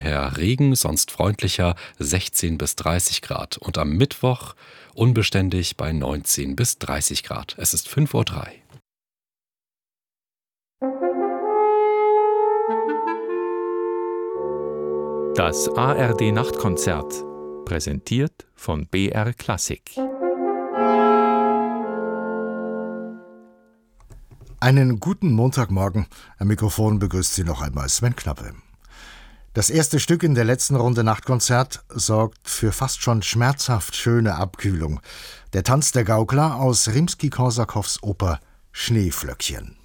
nachher Regen, sonst freundlicher 16 bis 30 Grad. Und am Mittwoch unbeständig bei 19 bis 30 Grad. Es ist 5:03 Uhr. Das ARD-Nachtkonzert, präsentiert von BR Klassik. Einen guten Montagmorgen. Am Mikrofon begrüßt Sie noch einmal Sven Knappe. Das erste Stück in der letzten Runde Nachtkonzert sorgt für fast schon schmerzhaft schöne Abkühlung. Der Tanz der Gaukler aus Rimski-Korsakows Oper Schneeflöckchen.